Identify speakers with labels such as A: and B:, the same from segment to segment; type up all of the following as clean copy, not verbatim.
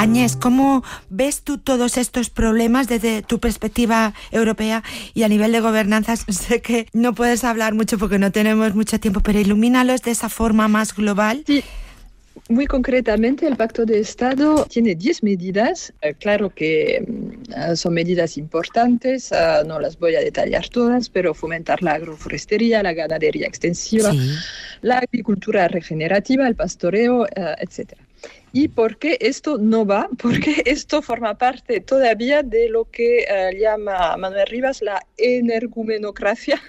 A: Agnès, ¿cómo ves tú todos estos problemas desde tu perspectiva europea y a nivel de gobernanzas? Sé que no puedes hablar mucho porque no tenemos mucho tiempo, pero ilumínalos de esa forma más global.
B: Sí. Muy concretamente, el Pacto de Estado tiene 10 medidas. Claro que son medidas importantes, no las voy a detallar todas, pero fomentar la agroforestería, la ganadería extensiva, sí, la agricultura regenerativa, el pastoreo, etc. ¿Y por qué esto no va? Porque esto forma parte todavía de lo que llama Manuel Rivas la energumenocracia.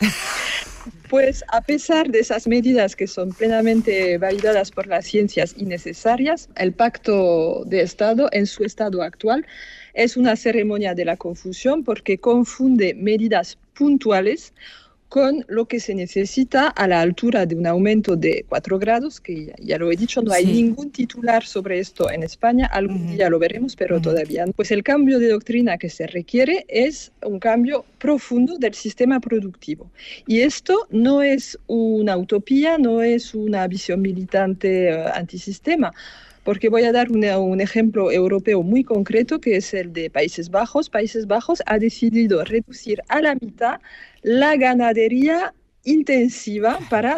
B: Pues a pesar de esas medidas que son plenamente validadas por las ciencias y necesarias, el Pacto de Estado en su estado actual es una ceremonia de la confusión porque confunde medidas puntuales con lo que se necesita a la altura de un aumento de 4 grados, que ya lo he dicho, no hay ningún titular sobre esto en España, algún día lo veremos, pero todavía no. Pues el cambio de doctrina que se requiere es un cambio profundo del sistema productivo. Y esto no es una utopía, no es una visión militante antisistema, porque voy a dar un ejemplo europeo muy concreto, que es el de Países Bajos. Países Bajos ha decidido reducir a la mitad la ganadería intensiva para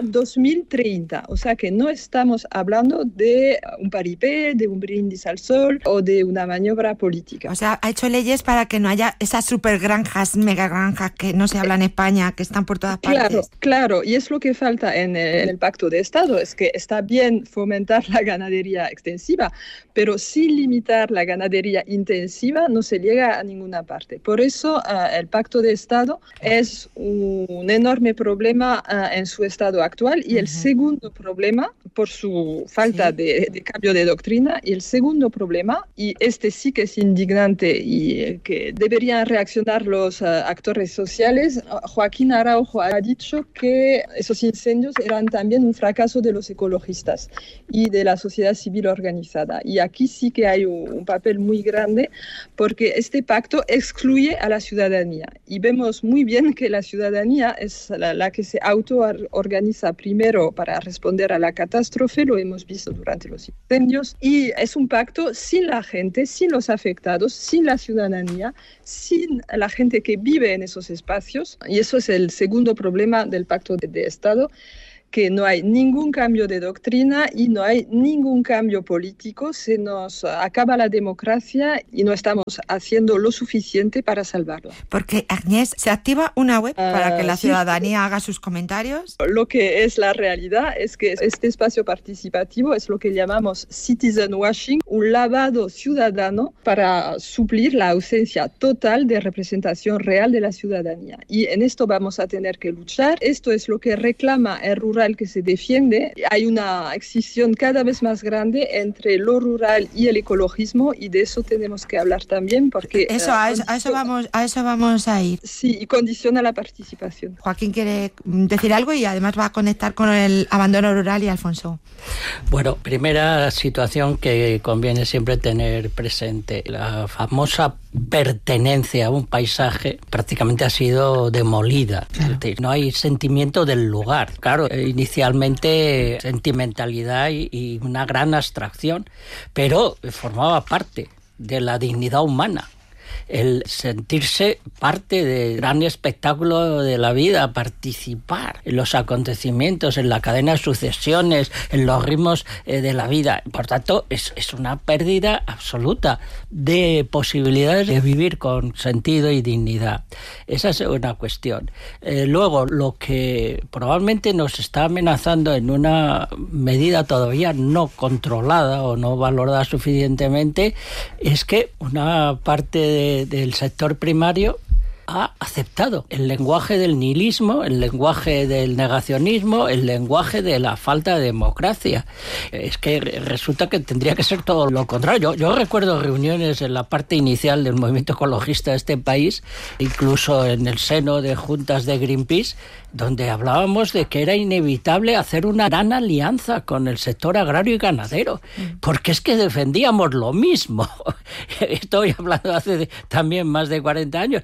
B: 2030. O sea que no estamos hablando de un paripé, de un brindis al sol o de una maniobra política.
A: O sea, ha hecho leyes para que no haya esas supergranjas, megagranjas que no se habla en España, que están por todas partes.
B: Claro. Y es lo que falta en el Pacto de Estado. Es que está bien fomentar la ganadería extensiva, pero sin limitar la ganadería intensiva no se llega a ninguna parte. Por eso el Pacto de Estado es un enorme problema en su estado actual y el segundo problema por su falta de cambio de doctrina, y el segundo problema, y este sí que es indignante y que deberían reaccionar los actores sociales. Joaquín Araujo ha dicho que esos incendios eran también un fracaso de los ecologistas y de la sociedad civil organizada, y aquí sí que hay un papel muy grande porque este pacto excluye a la ciudadanía y vemos muy bien que la ciudadanía es la que se autoorganiza primero para responder a la catástrofe, lo hemos visto durante los incendios, y es un pacto sin la gente, sin los afectados, sin la ciudadanía, sin la gente que vive en esos espacios, y eso es el segundo problema del Pacto de Estado, que no hay ningún cambio de doctrina y no hay ningún cambio político, se nos acaba la democracia y no estamos haciendo lo suficiente para salvarla.
A: Porque, Agnès, ¿se activa una web para que la ciudadanía haga sus comentarios?
B: Lo que es la realidad es que este espacio participativo es lo que llamamos citizen washing, un lavado ciudadano para suplir la ausencia total de representación real de la ciudadanía. Y en esto vamos a tener que luchar. Esto es lo que reclama el rural que se defiende. Hay una excisión cada vez más grande entre lo rural y el ecologismo, y de eso tenemos que hablar también porque
A: a eso vamos a ir.
B: Sí, y condiciona la participación.
A: Joaquín quiere decir algo y además va a conectar con el abandono rural y Alfonso.
C: Bueno, primera situación que conviene siempre tener presente, la famosa pertenencia a un paisaje prácticamente ha sido demolida. Claro. Es decir, no hay sentimiento del lugar. Claro, inicialmente sentimentalidad y una gran abstracción, pero formaba parte de la dignidad humana. El sentirse parte del gran espectáculo de la vida, participar en los acontecimientos, en la cadena de sucesiones, en los ritmos de la vida. Por tanto, es una pérdida absoluta de posibilidades de vivir con sentido y dignidad. Esa es una cuestión. Luego, lo que probablemente nos está amenazando en una medida todavía no controlada o no valorada suficientemente es que una parte del sector primario ha aceptado el lenguaje del nihilismo, el lenguaje del negacionismo, el lenguaje de la falta de democracia. Es que resulta que tendría que ser todo lo contrario. Yo recuerdo reuniones en la parte inicial del movimiento ecologista de este país, incluso en el seno de juntas de Greenpeace, donde hablábamos de que era inevitable hacer una gran alianza con el sector agrario y ganadero, porque es que defendíamos lo mismo. Estoy hablando hace también más de 40 años, pero ahora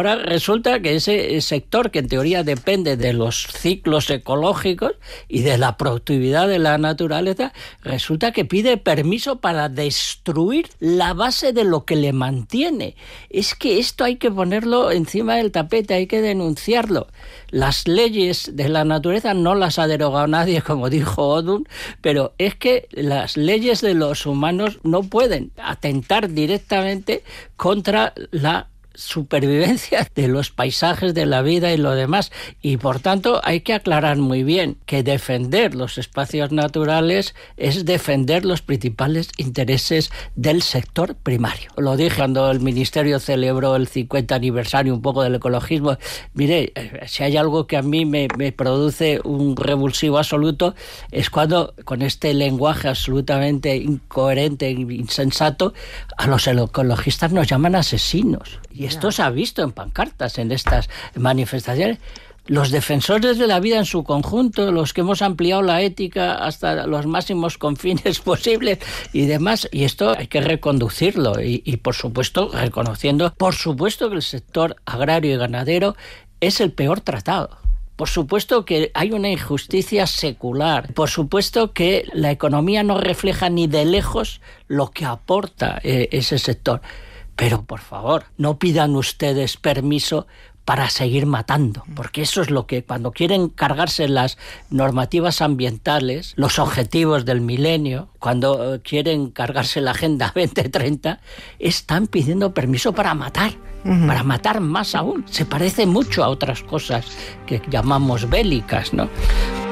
C: ahora resulta que ese sector que en teoría depende de los ciclos ecológicos y de la productividad de la naturaleza, resulta que pide permiso para destruir la base de lo que le mantiene. Es que esto hay que ponerlo encima del tapete, hay que denunciarlo. Las leyes de la naturaleza no las ha derogado nadie, como dijo Odum, pero es que las leyes de los humanos no pueden atentar directamente contra la supervivencia de los paisajes, de la vida y lo demás, y por tanto hay que aclarar muy bien que defender los espacios naturales es defender los principales intereses del sector primario. Lo dije cuando el Ministerio celebró el 50 aniversario un poco del ecologismo. Mire, si hay algo que a mí me produce un revulsivo absoluto es cuando con este lenguaje absolutamente incoherente e insensato a los ecologistas nos llaman asesinos. Y esto se ha visto en pancartas, en estas manifestaciones. Los defensores de la vida en su conjunto, los que hemos ampliado la ética hasta los máximos confines posibles y demás, y esto hay que reconducirlo y por supuesto reconociendo, por supuesto que el sector agrario y ganadero es el peor tratado. Por supuesto que hay una injusticia secular. Por supuesto que la economía no refleja ni de lejos lo que aporta ese sector. Pero, por favor, no pidan ustedes permiso para seguir matando, porque eso es lo que cuando quieren cargarse las normativas ambientales, los objetivos del milenio, cuando quieren cargarse la Agenda 2030, están pidiendo permiso para matar. Para matar más aún. Se parece mucho a otras cosas que llamamos bélicas, ¿no?